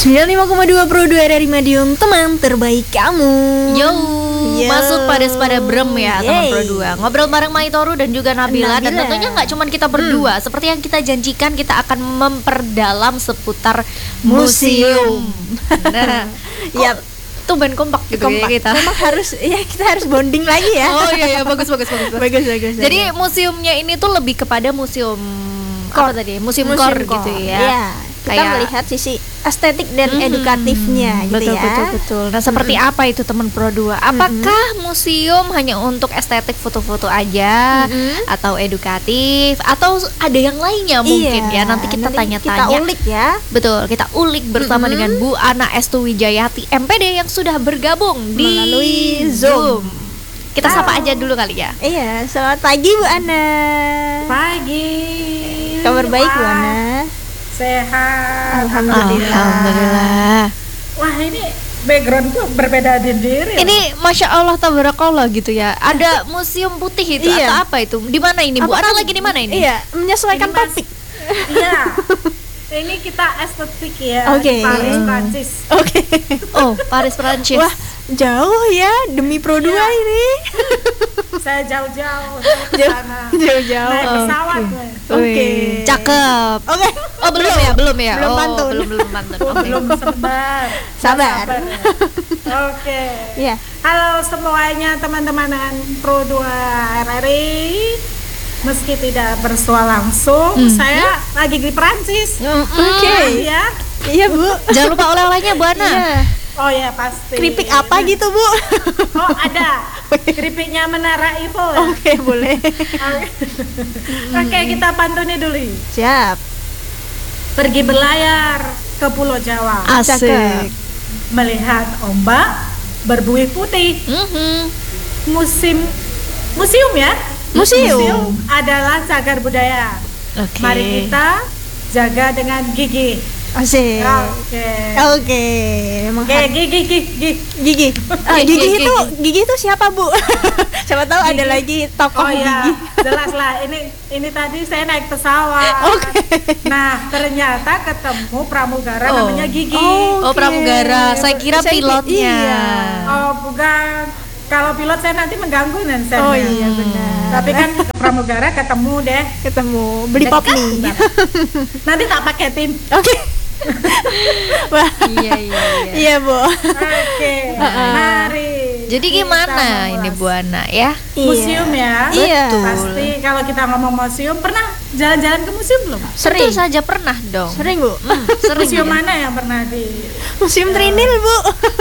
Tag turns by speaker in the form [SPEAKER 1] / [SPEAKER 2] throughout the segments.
[SPEAKER 1] 95,2 Pro 2 dari Medium, teman terbaik kamu.
[SPEAKER 2] Yo, masuk pada brem ya teman Pro 2. Ngobrol bareng Maitoru dan juga Nabila. Dan tentunya nggak cuma kita berdua. Seperti yang kita janjikan, kita akan memperdalam seputar museum. Nah,
[SPEAKER 1] Yap.
[SPEAKER 2] tumben kompak gitu
[SPEAKER 1] Kompak.
[SPEAKER 2] ya kita.
[SPEAKER 1] Memang harus, ya kita harus bonding lagi ya.
[SPEAKER 2] Oh iya, bagus.
[SPEAKER 1] Bagus.
[SPEAKER 2] Jadi museumnya ini tuh lebih kepada museum
[SPEAKER 1] Core.
[SPEAKER 2] apa tadi? Museum core gitu ya.
[SPEAKER 1] Iya. Kita
[SPEAKER 2] Kayak-
[SPEAKER 1] melihat sisi estetik dan edukatifnya gitu
[SPEAKER 2] betul,
[SPEAKER 1] ya.
[SPEAKER 2] Betul. Nah, seperti apa itu teman Pro 2? Apakah museum hanya untuk estetik foto-foto aja atau edukatif atau ada yang lainnya mungkin ya? Nanti kita tanya-tanya.
[SPEAKER 1] Kita ulik ya.
[SPEAKER 2] Betul, kita ulik bersama dengan Bu Ana Estu Wijayati MPD yang sudah bergabung di
[SPEAKER 1] Melalui Zoom.
[SPEAKER 2] Kita sapa aja dulu kali ya.
[SPEAKER 1] Iya, selamat pagi Bu Ana.
[SPEAKER 3] Pagi.
[SPEAKER 1] Kabar baik Bu
[SPEAKER 3] Wah,
[SPEAKER 1] Ana?
[SPEAKER 3] Sehat.
[SPEAKER 2] Alhamdulillah.
[SPEAKER 3] Wah, ini backgroundku berbeda diri.
[SPEAKER 2] Ini Masya Allah tabarakallah gitu ya. Ada museum putih itu
[SPEAKER 1] Iya.
[SPEAKER 2] atau apa itu? Di mana ini Bu? Ana lagi di mana ini?
[SPEAKER 1] Iya, menyesuaikan
[SPEAKER 3] Ini Mas-
[SPEAKER 1] topik.
[SPEAKER 3] Iya. Ini kita estetik ya.
[SPEAKER 1] Oke.
[SPEAKER 3] Di Paris, Prancis.
[SPEAKER 1] Oke.
[SPEAKER 2] Oh, Paris Prancis.
[SPEAKER 1] Wah, jauh ya demi Pro 2
[SPEAKER 3] Iya.
[SPEAKER 1] ini.
[SPEAKER 3] Saya jauh-jauh ke sana.
[SPEAKER 1] Jauh-jauh.
[SPEAKER 3] Naik pesawat.
[SPEAKER 1] Oke.
[SPEAKER 2] Wih, cakep.
[SPEAKER 1] Oke.
[SPEAKER 2] Oh, belum ya?
[SPEAKER 1] Belum
[SPEAKER 2] Oh,
[SPEAKER 1] pantun.
[SPEAKER 2] belum pantun.
[SPEAKER 3] Oh,
[SPEAKER 2] Oke.
[SPEAKER 3] belum sempat.
[SPEAKER 1] Sabar.
[SPEAKER 3] Oke.
[SPEAKER 1] Iya.
[SPEAKER 3] Halo semuanya teman-teman Pro 2 RRI. Meski tidak bersua langsung, saya lagi di Prancis.
[SPEAKER 1] Oke.
[SPEAKER 3] Ya.
[SPEAKER 1] Iya, Bu.
[SPEAKER 2] Jangan lupa oleh-olehnya Bu Ana.
[SPEAKER 1] Iya.
[SPEAKER 3] Oh ya pasti.
[SPEAKER 1] Keripik apa gitu, Bu?
[SPEAKER 3] Oh ada. Keripiknya Menara Eiffel ya.
[SPEAKER 1] Oke, boleh.
[SPEAKER 3] Oke, kita pantuni dulu.
[SPEAKER 1] Siap.
[SPEAKER 3] Pergi berlayar ke Pulau Jawa,
[SPEAKER 2] Asik.
[SPEAKER 3] melihat ombak berbuih putih. Museum ya.
[SPEAKER 1] Museum.
[SPEAKER 3] Adalah cagar budaya.
[SPEAKER 2] Oke.
[SPEAKER 3] Mari kita jaga dengan gigi.
[SPEAKER 1] Asik.
[SPEAKER 3] Oke.
[SPEAKER 1] Oke. Memang
[SPEAKER 3] Oke, gigi.
[SPEAKER 1] Gigi. Ah,
[SPEAKER 2] Gigi.
[SPEAKER 1] Gigi itu siapa, Bu? Siapa tahu ada
[SPEAKER 3] Gigi.
[SPEAKER 1] lagi tokoh
[SPEAKER 3] Oh ya,
[SPEAKER 1] Gigi.
[SPEAKER 3] jelas lah. Ini tadi saya naik pesawat.
[SPEAKER 1] Oke.
[SPEAKER 3] Nah, ternyata ketemu pramugara
[SPEAKER 2] Oh.
[SPEAKER 3] namanya Gigi.
[SPEAKER 2] Oh,
[SPEAKER 1] Oke.
[SPEAKER 2] pramugara. Saya kira pilotnya.
[SPEAKER 1] Iya.
[SPEAKER 3] Oh, bukan. Kalau pilot saya nanti mengganggu nanti.
[SPEAKER 1] Oh iya benar.
[SPEAKER 3] Tapi kan pramugara ketemu deh.
[SPEAKER 1] Ketemu beli pop
[SPEAKER 3] Dekat
[SPEAKER 1] nih.
[SPEAKER 3] banget. Nanti tak paketin.
[SPEAKER 1] Oke. Wah.
[SPEAKER 2] Iya.
[SPEAKER 1] Iya, Bu.
[SPEAKER 3] Oke. Mari.
[SPEAKER 2] Jadi
[SPEAKER 3] kita
[SPEAKER 2] gimana
[SPEAKER 3] mengulas
[SPEAKER 2] ini Bu Ana ya?
[SPEAKER 3] Museum ya.
[SPEAKER 1] Iya.
[SPEAKER 3] Pasti kalau kita ngomong museum, pernah jalan-jalan ke museum belum?
[SPEAKER 2] Tentu saja pernah dong.
[SPEAKER 1] Sering, Bu.
[SPEAKER 2] Sering.
[SPEAKER 3] Museum
[SPEAKER 2] ya.
[SPEAKER 3] mana yang pernah di
[SPEAKER 1] Museum Trinil, Bu.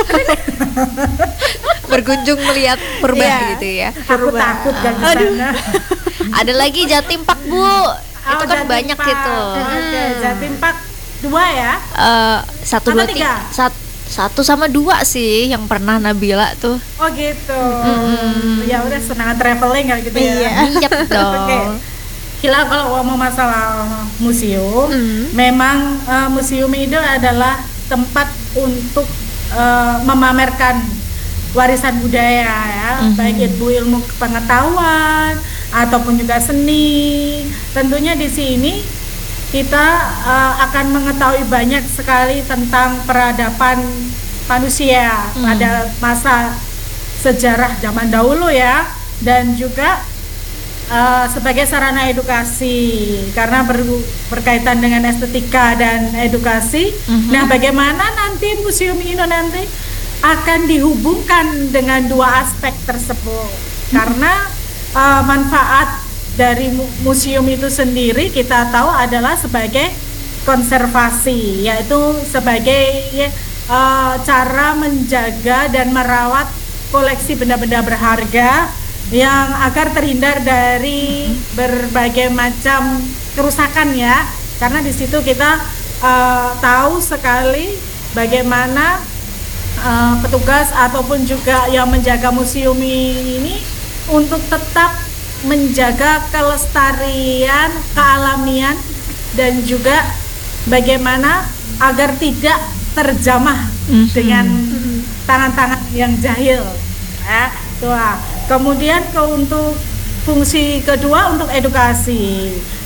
[SPEAKER 2] Berkunjung melihat purba
[SPEAKER 1] Iya.
[SPEAKER 2] gitu ya.
[SPEAKER 3] Aku takut kan di
[SPEAKER 1] Aduh.
[SPEAKER 3] sana.
[SPEAKER 2] Ada lagi Jatim Park Bu. Itu kan
[SPEAKER 3] Jatim
[SPEAKER 2] banyak
[SPEAKER 3] Park.
[SPEAKER 2] gitu.
[SPEAKER 3] Oke, Jatim Park 2 ya.
[SPEAKER 2] 1,
[SPEAKER 3] Apa
[SPEAKER 2] 2, 3. 1 sama 2 sih yang pernah Nabila tuh.
[SPEAKER 3] Oh gitu. Ya udah senang traveling kayak gitu ya.
[SPEAKER 1] Iya.
[SPEAKER 2] Iya dong.
[SPEAKER 3] Oke. Kalau ngomong masalah museum, memang museum itu adalah tempat untuk memamerkan warisan budaya ya, baik itu ilmu pengetahuan ataupun juga seni. Tentunya di sini kita akan mengetahui banyak sekali tentang peradaban manusia pada masa sejarah zaman dahulu ya, dan juga sebagai sarana edukasi karena berkaitan dengan estetika dan edukasi. Nah, bagaimana nanti museum ini nanti akan dihubungkan dengan dua aspek tersebut? Karena manfaat dari museum itu sendiri kita tahu adalah sebagai konservasi, yaitu sebagai cara menjaga dan merawat koleksi benda-benda berharga yang agar terhindar dari berbagai macam kerusakan ya, karena di situ kita tahu sekali bagaimana petugas ataupun juga yang menjaga museum ini untuk tetap menjaga kelestarian kealamian dan juga bagaimana agar tidak terjamah dengan tangan-tangan yang jahil ya. Kemudian untuk fungsi kedua untuk edukasi.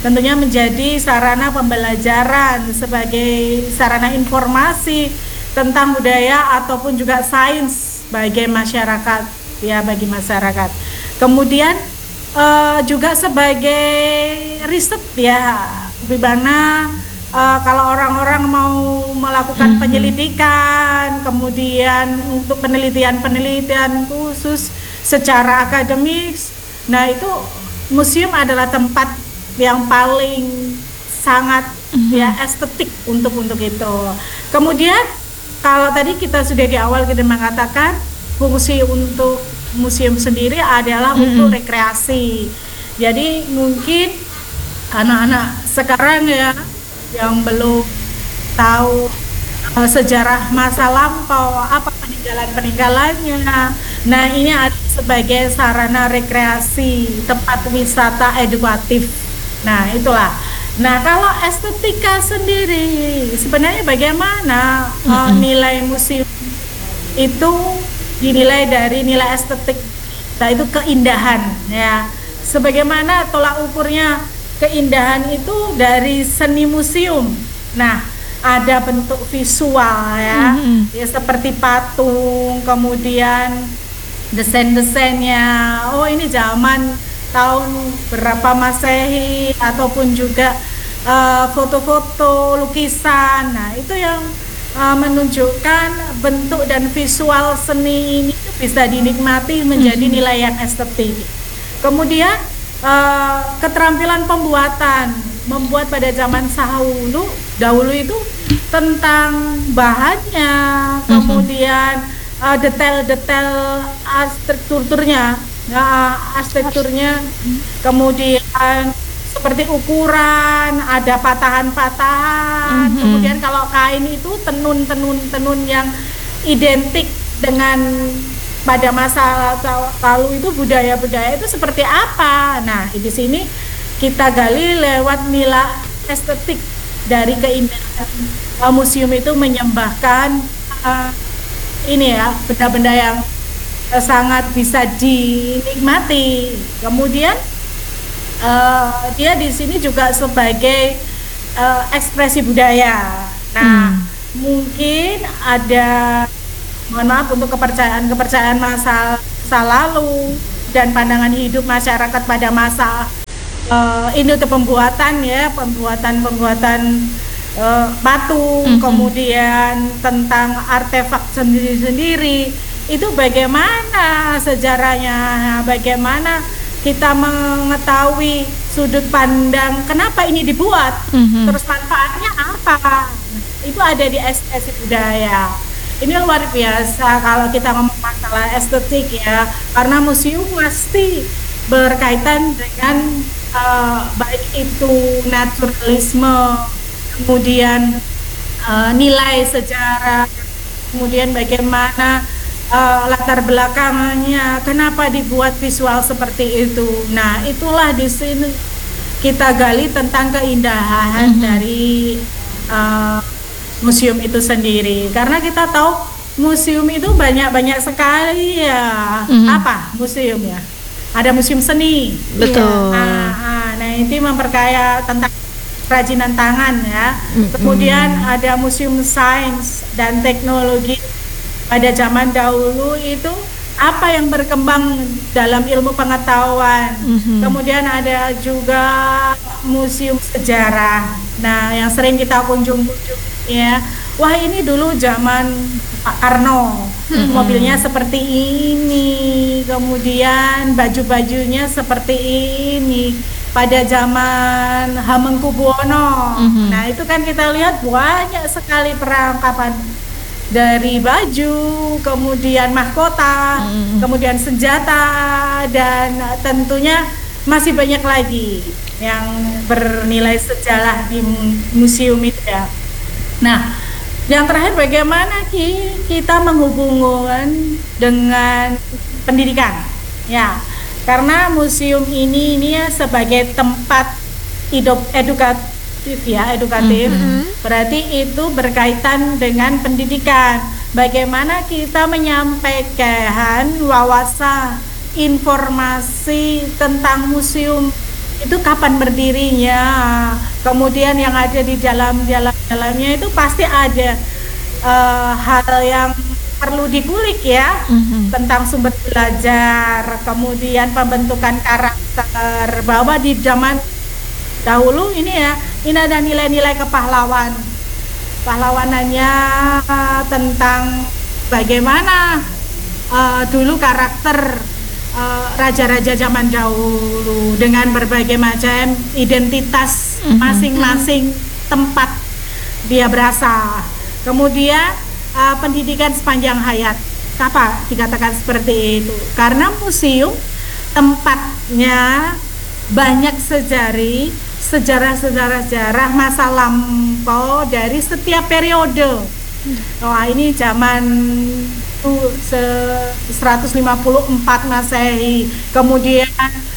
[SPEAKER 3] tentunya menjadi sarana pembelajaran sebagai sarana informasi tentang budaya ataupun juga sains bagi masyarakat, ya, bagi masyarakat. Kemudian juga sebagai riset, ya, di mana kalau orang-orang mau melakukan penyelidikan, kemudian untuk penelitian-penelitian khusus secara akademis, nah itu museum adalah tempat yang paling sangat ya estetik untuk itu. Kemudian kalau tadi kita sudah di awal kita mengatakan fungsi untuk museum sendiri adalah untuk rekreasi. Jadi mungkin anak-anak sekarang ya yang belum tahu sejarah masa lampau, apa peninggalan-peninggalannya. Nah, ini ada sebagai sarana rekreasi, tempat wisata edukatif. Nah, itulah. Nah, kalau estetika sendiri, sebenarnya bagaimana nilai museum itu dinilai dari nilai estetik, nah itu keindahan, ya. Sebagaimana tolak ukurnya keindahan itu dari seni museum. Nah, ada bentuk visual, ya, ya seperti patung, kemudian desain-desainnya. Oh, ini zaman tahun berapa Masehi, ataupun juga foto-foto, lukisan. Nah, itu yang menunjukkan bentuk dan visual seni ini bisa dinikmati menjadi nilai yang estetik. Kemudian keterampilan membuat pada zaman dahulu itu tentang bahannya, kemudian detail-detail arsitekturnya, kemudian seperti ukuran, ada patahan-patahan, kemudian kalau kain itu tenun yang identik dengan pada masa lalu itu budaya-budaya itu seperti apa. Nah, di sini kita gali lewat nilai estetik dari keindahan museum itu menyembahkan ini ya, benda-benda yang sangat bisa dinikmati. Kemudian dia di sini juga sebagai ekspresi budaya. Nah, mungkin ada, mohon maaf, untuk kepercayaan masa lalu dan pandangan hidup masyarakat pada masa ini untuk pembuatan patung, kemudian tentang artefak sendiri-sendiri. Itu bagaimana sejarahnya, bagaimana kita mengetahui sudut pandang kenapa ini dibuat, terus manfaatnya apa. Itu ada di ekspresi budaya. Ini luar biasa kalau kita ngomong masalah estetik, ya, karena museum pasti berkaitan dengan baik itu naturalisme, kemudian nilai sejarah, kemudian bagaimana latar belakangnya, kenapa dibuat visual seperti itu. Nah, itulah di sini kita gali tentang keindahan dari museum itu sendiri. Karena kita tahu museum itu banyak sekali, ya. Apa museum, ya? Ada museum seni.
[SPEAKER 2] Betul.
[SPEAKER 3] Nah, ini memperkaya tentang kerajinan tangan, ya. Kemudian ada museum sains dan teknologi. Pada zaman dahulu itu apa yang berkembang dalam ilmu pengetahuan. Kemudian ada juga museum sejarah. Nah, yang sering kita kunjungi, ya. Wah, ini dulu zaman Pak Karno, mobilnya seperti ini, kemudian baju-bajunya seperti ini. Pada zaman Hamengkubuwono. Nah, itu kan kita lihat banyak sekali perlengkapan, dari baju, kemudian mahkota, kemudian senjata, dan tentunya masih banyak lagi yang bernilai sejarah di museum itu, ya. Nah, yang terakhir, bagaimana kita menghubungkan dengan pendidikan, ya, karena museum ini ya sebagai tempat edukatif, berarti itu berkaitan dengan pendidikan. Bagaimana kita menyampaikan wawasan informasi tentang museum itu kapan berdirinya, kemudian yang ada di jalannya itu pasti ada hal yang perlu dikulik ya, tentang sumber belajar, kemudian pembentukan karakter, bahwa di zaman dahulu ini ada nilai-nilai pahlawanannya, tentang bagaimana dulu karakter raja-raja zaman dahulu dengan berbagai macam identitas masing-masing tempat dia berasal. Kemudian pendidikan sepanjang hayat. Kenapa dikatakan seperti itu? Karena museum tempatnya banyak sejarah masa lampau dari setiap periode. Wah, ini zaman 154 Masehi, kemudian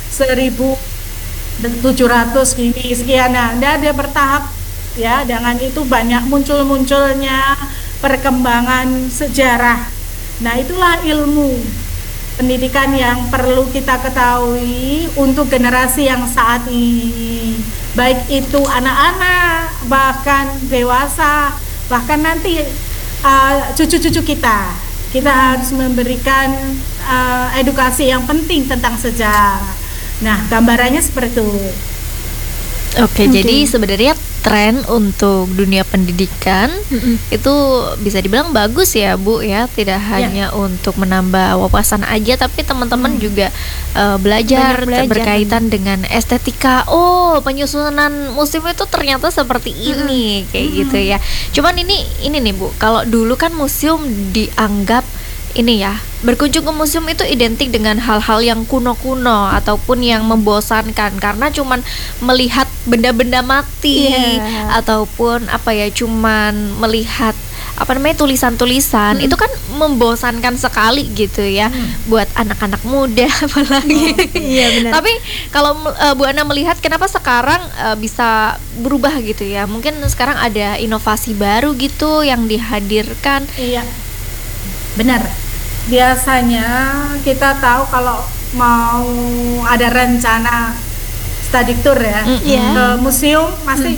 [SPEAKER 3] 1700 gini sekian. Nah, ada bertahap ya, dengan itu banyak munculnya perkembangan sejarah. Nah, itulah ilmu pendidikan yang perlu kita ketahui untuk generasi yang saat ini, baik itu anak-anak, bahkan dewasa, bahkan nanti cucu-cucu kita harus memberikan edukasi yang penting tentang sejarah. Nah, gambarannya seperti itu.
[SPEAKER 2] Oke, jadi sebenarnya tren untuk dunia pendidikan itu bisa dibilang bagus ya Bu ya, tidak hanya untuk menambah wawasan aja, tapi teman-teman juga belajar berkaitan dengan estetika. Oh, penyusunan museum itu ternyata seperti ini, kayak gitu ya. Cuman ini nih Bu, kalau dulu kan museum dianggap ini ya, berkunjung ke museum itu identik dengan hal-hal yang kuno-kuno ataupun yang membosankan karena cuman melihat benda-benda mati ataupun cuman melihat tulisan-tulisan. Itu kan membosankan sekali gitu ya buat anak-anak muda apalagi.
[SPEAKER 1] Iya benar.
[SPEAKER 2] Tapi kalau Bu Ana melihat kenapa sekarang bisa berubah gitu ya, mungkin sekarang ada inovasi baru gitu yang dihadirkan.
[SPEAKER 3] Iya, benar. Biasanya kita tahu kalau mau ada rencana study tour ya, ke museum masih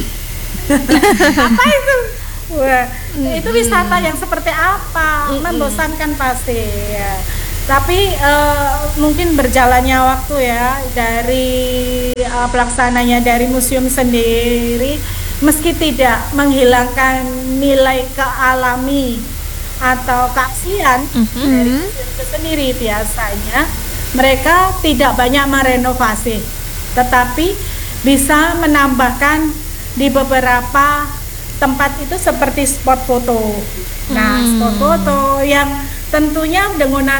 [SPEAKER 3] apa itu? Wah, itu wisata yang seperti apa? Membosankan pasti ya. Tapi mungkin berjalannya waktu ya, dari pelaksananya dari museum sendiri, meski tidak menghilangkan nilai kealami atau keaslian dari museum itu sendiri, biasanya mereka tidak banyak merenovasi, tetapi bisa menambahkan di beberapa tempat itu seperti spot foto. Nah, spot foto yang tentunya dengan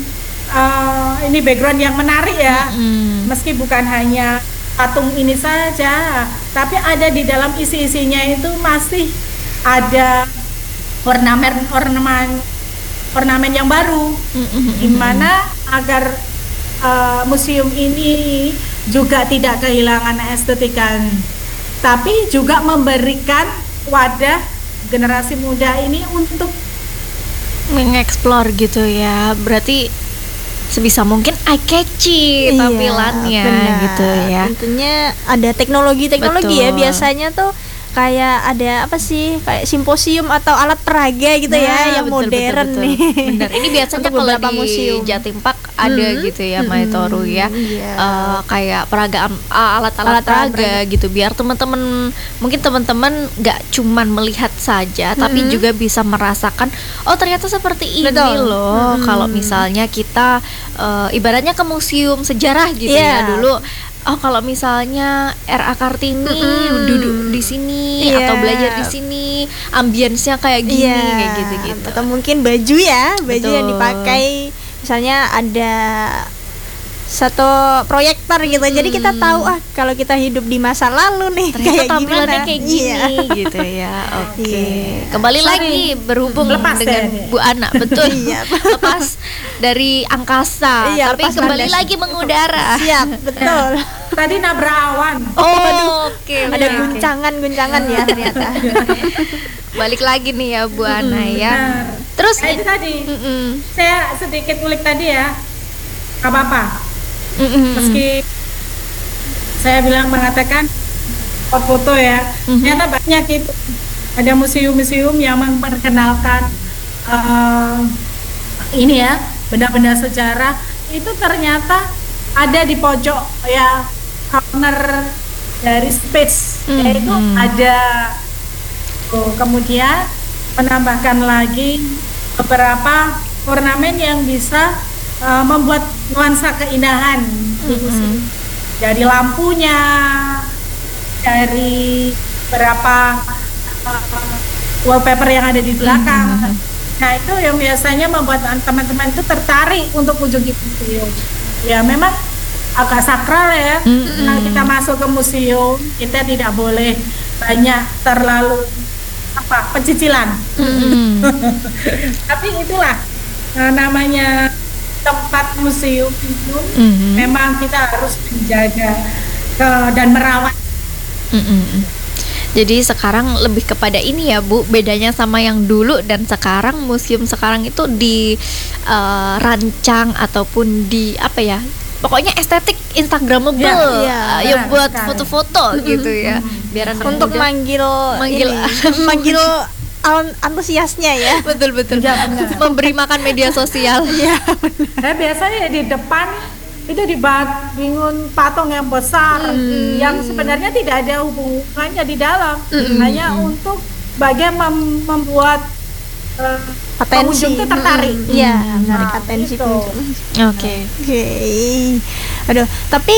[SPEAKER 3] ini background yang menarik ya, meski bukan hanya patung ini saja, tapi ada di dalam isi-isinya itu masih ada ornamen yang baru, gimana agar museum ini juga tidak kehilangan estetika, tapi juga memberikan wadah generasi muda ini untuk
[SPEAKER 2] mengeksplor gitu ya. Berarti sebisa mungkin eye catchy tampilannya gitu ya.
[SPEAKER 1] Tentunya ada teknologi ya, biasanya tuh kayak ada kayak simposium atau alat peraga gitu ya, yang modern nih.
[SPEAKER 2] Bener. Ini biasanya kalau di museum Jatim Park ada gitu ya, Maitoru ya. Kayak peragaan alat-alat peraga gitu, biar mungkin teman-teman nggak cuman melihat saja, tapi juga bisa merasakan, oh ternyata seperti ini loh. Kalau misalnya kita ibaratnya ke museum sejarah gitu ya dulu. Oh, kalau misalnya R.A. Kartini duduk di sini atau belajar di sini, ambience-nya kayak gini, kayak gitu-gitu.
[SPEAKER 1] Atau mungkin baju yang dipakai, misalnya ada satu proyektor gitu. Jadi kita tahu kalau kita hidup di masa lalu nih,
[SPEAKER 2] ternyata
[SPEAKER 1] kayak
[SPEAKER 2] tampilannya
[SPEAKER 1] gimana.
[SPEAKER 2] kayak gini gitu ya. Oke. Kembali lagi berhubung dengan Bu Ana, betul. Lepas dari angkasa, tapi kembali lagi mengudara.
[SPEAKER 1] Siap, betul.
[SPEAKER 3] Tadi nabrak awan.
[SPEAKER 2] Oh, oke.
[SPEAKER 1] Ada guncangan ya ternyata.
[SPEAKER 2] Balik lagi nih ya Bu Ana ya.
[SPEAKER 3] Benar.
[SPEAKER 2] Terus
[SPEAKER 3] itu tadi. Saya sedikit ulik tadi ya. Gak apa-apa. Meski saya bilang mengatakan foto ya, ternyata banyak itu. Ada museum-museum yang memperkenalkan ini ya, benda-benda sejarah itu ternyata ada di pojok ya, corner dari space, yaitu ada. Kemudian menambahkan lagi beberapa ornamen yang bisa membuat nuansa keindahan di museum. Dari lampunya, dari beberapa wallpaper yang ada di belakang. Nah, itu yang biasanya membuat teman-teman itu tertarik untuk kunjungi museum. Ya, memang agak sakral ya. Kalau kita masuk ke museum, kita tidak boleh banyak terlalu pencicilan. Tapi itulah namanya tempat museum itu, memang kita harus menjaga dan merawat.
[SPEAKER 2] Jadi sekarang lebih kepada ini ya Bu, bedanya sama yang dulu dan sekarang, museum sekarang itu dirancang ataupun di apa ya, pokoknya estetik instagramable ya buat foto-foto gitu ya, biar anak
[SPEAKER 1] untuk
[SPEAKER 2] muda
[SPEAKER 1] manggil antusiasnya ya.
[SPEAKER 2] betul memberi makan media sosial.
[SPEAKER 1] Ya,
[SPEAKER 3] Nah, biasanya di depan itu dibangun patung yang besar yang sebenarnya tidak ada hubungannya di dalam, hanya untuk bagian membuat pengunjung itu tertarik.
[SPEAKER 1] Iya, menarik atensi
[SPEAKER 3] itu.
[SPEAKER 1] pengunjung.
[SPEAKER 2] Oke.
[SPEAKER 1] Aduh, tapi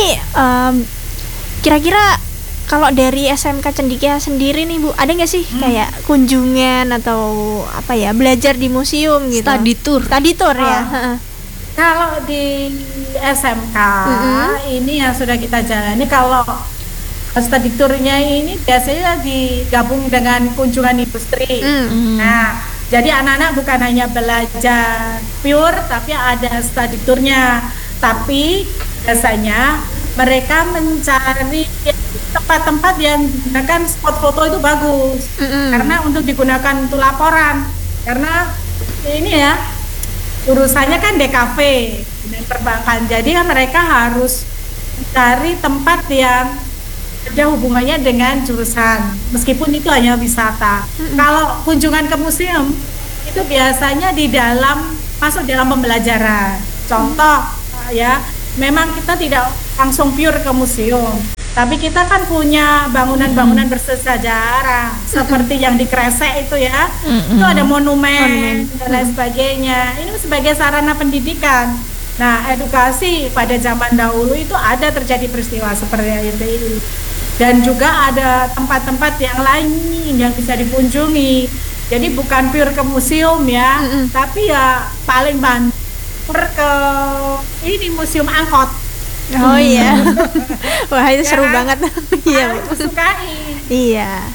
[SPEAKER 1] kira-kira kalau dari SMK Cendekia sendiri nih Bu, ada nggak sih kayak kunjungan atau apa ya, belajar di museum gitu? Study tour ya.
[SPEAKER 3] Kalau di SMK ini yang sudah kita jalani, kalau study tournya ini biasanya digabung dengan kunjungan industri. Nah, jadi anak-anak bukan hanya belajar pure, tapi ada study tournya. Tapi biasanya mereka mencari tempat-tempat yang menggunakan spot foto itu bagus, karena untuk digunakan untuk laporan. Karena ini ya, urusannya kan DKV dan perbankan, jadi kan mereka harus cari tempat yang ada hubungannya dengan jurusan, meskipun itu hanya wisata. Kalau kunjungan ke museum itu biasanya masuk dalam pembelajaran. Contoh ya, memang kita tidak langsung pure ke museum, tapi kita kan punya bangunan-bangunan bersejarah seperti yang di Kresek itu ya, itu ada monumen dan lain sebagainya. Ini sebagai sarana pendidikan. Nah, edukasi pada zaman dahulu itu ada terjadi peristiwa seperti itu. Dan juga ada tempat-tempat yang lain yang bisa dikunjungi. Jadi bukan pure ke museum ya, tapi ya paling banter ke ini museum angkot.
[SPEAKER 1] Oh iya. Wah, itu seru banget. Iya,
[SPEAKER 3] aku sukai.
[SPEAKER 1] Iya.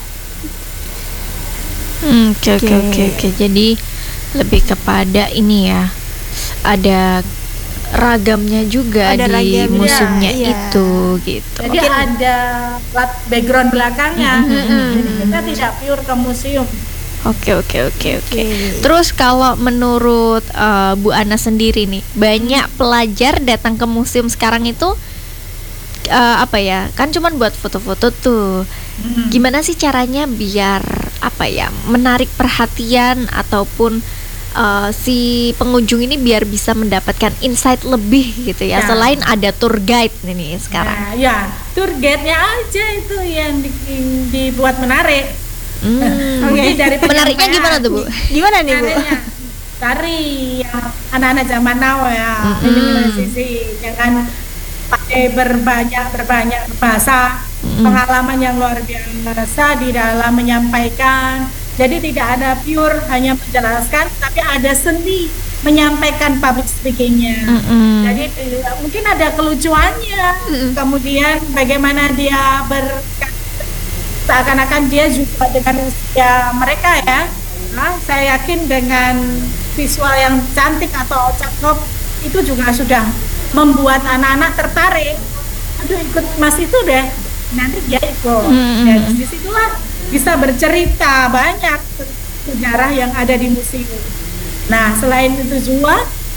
[SPEAKER 2] Oke. Jadi lebih kepada ini ya, ada ragamnya juga
[SPEAKER 1] Ada
[SPEAKER 2] di
[SPEAKER 1] ragamnya,
[SPEAKER 2] museumnya
[SPEAKER 1] iya.
[SPEAKER 2] itu gitu.
[SPEAKER 3] Jadi ada background belakangnya. Jadi kita tidak pure ke museum.
[SPEAKER 2] Oke. Terus kalau menurut Bu Ana sendiri nih, banyak pelajar datang ke museum sekarang itu apa ya? Kan cuman buat foto-foto tuh. Gimana sih caranya biar apa ya? Menarik perhatian ataupun si pengunjung ini biar bisa mendapatkan insight lebih gitu ya. Selain ada tour guide ini sekarang.
[SPEAKER 3] Nah, ya, tour guide-nya aja itu yang dibuat menarik.
[SPEAKER 2] Mungkin dari menariknya gimana tuh Bu?
[SPEAKER 1] Gimana nih Bu?
[SPEAKER 3] Tari yang anak-anak zaman now ya, ini sisi jangan pakai berbanyak bahasa, pengalaman yang luar biasa di dalam menyampaikan. Jadi tidak ada pure hanya menjelaskan, tapi ada seni menyampaikan public speakingnya. Jadi mungkin ada kelucuannya, kemudian bagaimana dia seakan-akan dia juga dengan usia mereka ya. Nah, saya yakin dengan visual yang cantik atau cakep itu juga sudah membuat anak-anak tertarik. Aduh, ikut Mas itu deh, nanti dia ikut. Dan disitulah bisa bercerita banyak sejarah yang ada di museum. Nah, selain itu juga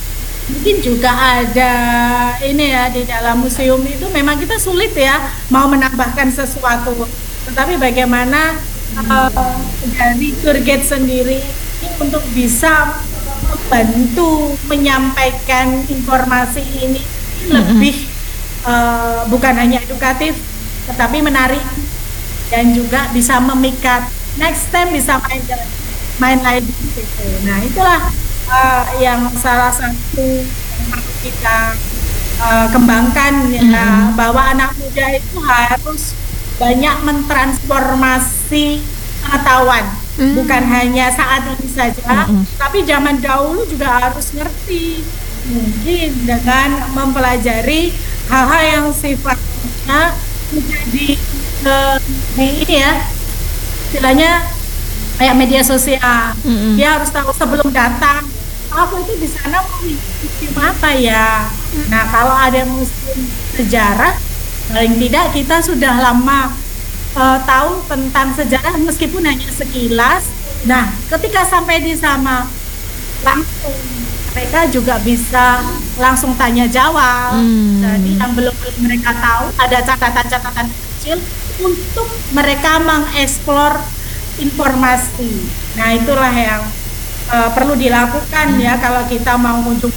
[SPEAKER 3] Mungkin juga ada ini ya, di dalam museum itu memang kita sulit ya mau menambahkan sesuatu. Tetapi bagaimana dari tour guide sendiri ini untuk bisa membantu menyampaikan informasi ini lebih bukan hanya edukatif tetapi menarik dan juga bisa memikat. Next time bisa main lagi di situ. Nah, itulah yang salah satu yang perlu kita kembangkan ya, bahwa anak muda itu harus banyak mentransformasi pengetahuan, bukan hanya saat ini saja, tapi zaman dahulu juga harus ngerti, mungkin dengan mempelajari hal-hal yang sifatnya menjadi di ini ya, istilahnya kayak media sosial. Dia harus tahu sebelum datang, aku itu di sana mau museum apa ya. Nah, kalau ada museum sejarah, paling tidak kita sudah lama tahu tentang sejarah meskipun hanya sekilas. Nah, ketika sampai di sana langsung mereka juga bisa langsung tanya jawab. Jadi yang belum mereka tahu ada catatan-catatan kecil untuk mereka mengeksplor informasi. Nah, itulah yang perlu dilakukan ya kalau kita mau muncul.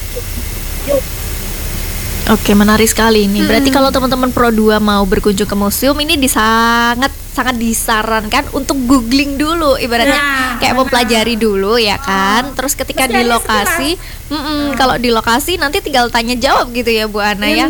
[SPEAKER 2] Oke, menarik sekali ini. Berarti kalau teman-teman Pro 2 mau berkunjung ke museum ini sangat disarankan untuk googling dulu, ibaratnya kayak mempelajari dulu ya kan. Terus ketika di lokasi, kalau di lokasi nanti tinggal tanya jawab gitu ya Bu Ana ya.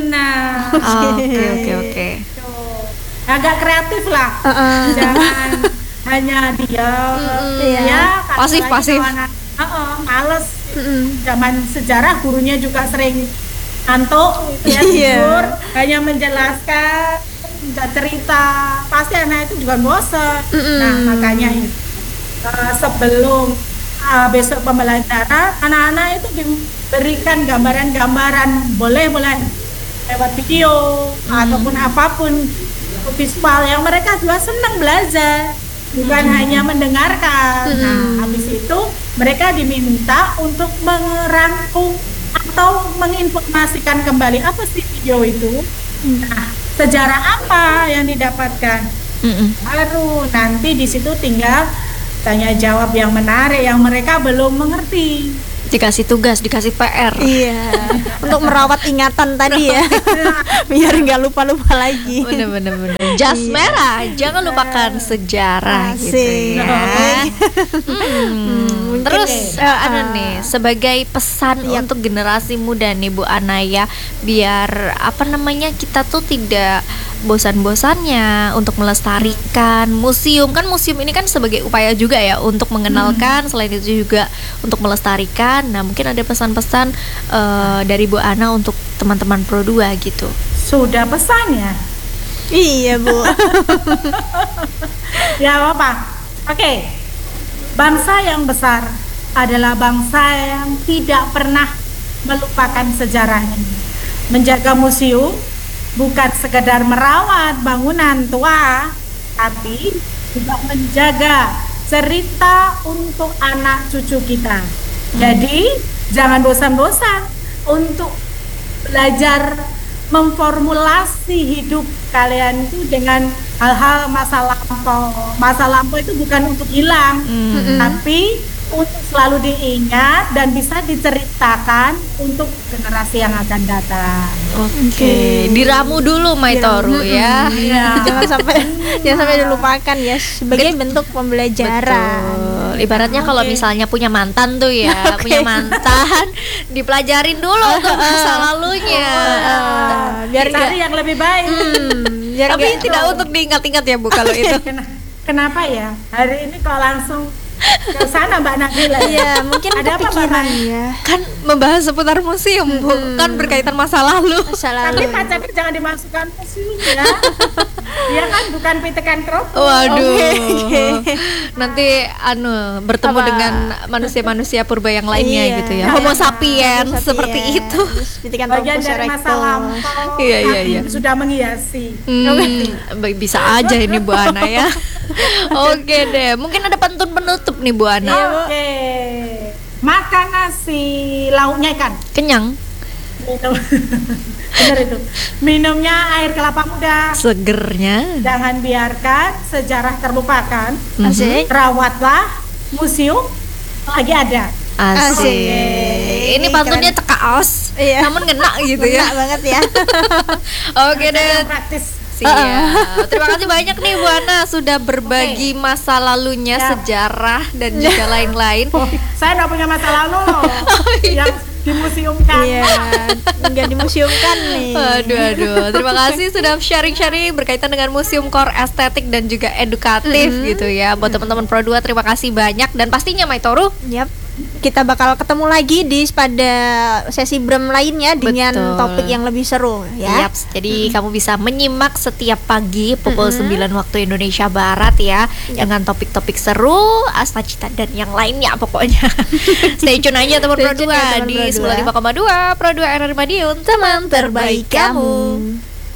[SPEAKER 2] Oke.
[SPEAKER 3] Agak kreatif lah. Jangan hanya diam ya,
[SPEAKER 2] pasif.
[SPEAKER 3] males. Zaman sejarah gurunya juga sering ngantuk ya, tidur, hanya menjelaskan, cerita, pasti anak itu juga bosan. Nah, makanya itu sebelum besok pembelajaran, anak-anak itu diberikan gambaran-gambaran, boleh lewat video ataupun apapun visual yang mereka juga senang belajar, bukan hanya mendengarkan. Nah, habis itu mereka diminta untuk merangkum atau menginformasikan kembali apa sih video itu. Nah, sejarah apa yang didapatkan. Baru nanti di situ tinggal tanya jawab yang menarik yang mereka belum mengerti.
[SPEAKER 2] Dikasih tugas, dikasih PR.
[SPEAKER 1] Iya, untuk merawat ingatan tadi ya, biar nggak lupa-lupa lagi.
[SPEAKER 2] Bener. Jas merah, jangan lupakan sejarah gitu ya. Terus nih sebagai pesan untuk generasi muda nih Bu Ana ya, biar kita tuh tidak bosan-bosannya untuk melestarikan museum. Kan museum ini kan sebagai upaya juga ya untuk mengenalkan, selain itu juga untuk melestarikan. Nah, mungkin ada pesan-pesan dari Bu Ana untuk teman-teman Pro 2 gitu.
[SPEAKER 3] Sudah pesan ya?
[SPEAKER 1] Iya Bu.
[SPEAKER 3] Ya apa? Oke. Bangsa yang besar adalah bangsa yang tidak pernah melupakan sejarahnya. Menjaga museum bukan sekedar merawat bangunan tua, tapi juga menjaga cerita untuk anak cucu kita. Jadi jangan bosan-bosan untuk belajar memformulasi hidup kalian itu dengan hal-hal masa lampau. Masa lampau itu bukan untuk hilang, tapi untuk selalu diingat dan bisa diceritakan untuk generasi yang akan datang.
[SPEAKER 2] Oke. Diramu dulu Maitoru ya.
[SPEAKER 1] Jangan sampai dilupakan ya, sebagai bentuk pembelajaran.
[SPEAKER 2] Betul. Ibaratnya kalau misalnya punya mantan tuh ya, punya mantan dipelajarin dulu tuh masa lalunya.
[SPEAKER 3] Biar cari yang lebih baik.
[SPEAKER 2] Tapi tidak untuk diingat-ingat ya Bu kalau itu.
[SPEAKER 3] Kenapa ya? Hari ini kalau langsung ke sana Mbak Nabila.
[SPEAKER 1] Iya, mungkin
[SPEAKER 3] ada apa
[SPEAKER 1] kepikiran ya.
[SPEAKER 2] Kan membahas seputar museum, Bu. Kan berkaitan masa lalu.
[SPEAKER 3] Tapi pacarnya jangan dimasukkan museum ya. Dia kan bukan pitekan krop.
[SPEAKER 2] Waduh. Nanti bertemu dengan manusia-manusia purba yang lainnya gitu ya. Homo sapiens seperti itu.
[SPEAKER 3] Bagian dari masa lampau.
[SPEAKER 2] Iya.
[SPEAKER 3] Sudah menghiasi.
[SPEAKER 2] Bisa aja ini Bu Ana ya. Oke deh, mungkin ada pantun penutup nih Bu Ana.
[SPEAKER 3] Oke. Makan nasi, lauknya ikan.
[SPEAKER 2] Kenyang.
[SPEAKER 3] minum. Bener itu. Minumnya air kelapa muda.
[SPEAKER 2] Segernya.
[SPEAKER 3] Jangan biarkan sejarah terlupakan.
[SPEAKER 1] Asik.
[SPEAKER 3] Rawatlah museum lagi ada.
[SPEAKER 2] Asik.
[SPEAKER 1] Ini
[SPEAKER 2] Ini pantunnya
[SPEAKER 1] keren.
[SPEAKER 2] tekaos,
[SPEAKER 1] Iya.
[SPEAKER 2] namun ngena gitu ya.
[SPEAKER 1] Enak banget ya.
[SPEAKER 2] Oke deh.
[SPEAKER 3] Praktis.
[SPEAKER 2] Siap. Terima kasih banyak nih Bu Ana sudah berbagi masa lalunya,
[SPEAKER 3] Siap.
[SPEAKER 2] sejarah dan juga lain-lain.
[SPEAKER 3] Saya nggak punya masa lalu loh. Yang dimuseumkan.
[SPEAKER 1] Iya, nggak dimuseumkan nih.
[SPEAKER 2] Aduh. Terima kasih sudah sharing-sharing berkaitan dengan Museum Core Estetik dan juga edukatif gitu ya. Buat teman-teman Pro 2 terima kasih banyak dan pastinya Maitoru.
[SPEAKER 1] Yap. Kita bakal ketemu lagi pada sesi brem lainnya dengan
[SPEAKER 2] Betul.
[SPEAKER 1] topik yang lebih seru ya.
[SPEAKER 2] Yaps, jadi kamu bisa menyimak setiap pagi pukul 9 waktu Indonesia Barat ya, dengan topik-topik seru, astagfirullah dan yang lainnya pokoknya. Stay tune aja teman
[SPEAKER 1] Stay
[SPEAKER 2] Pro 2
[SPEAKER 1] tune ya, teman
[SPEAKER 2] di
[SPEAKER 1] Pro 2.
[SPEAKER 2] 95,2 Pro 2 RRI Madiun, teman terbaik kamu.